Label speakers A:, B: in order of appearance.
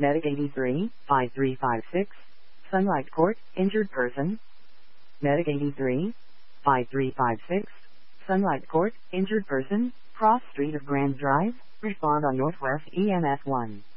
A: Medic 83, 5356, Sunlight Court, injured person. Medic 83, 5356, Sunlight Court, injured person, cross street of Grand Drive, respond on Northwest EMS 1.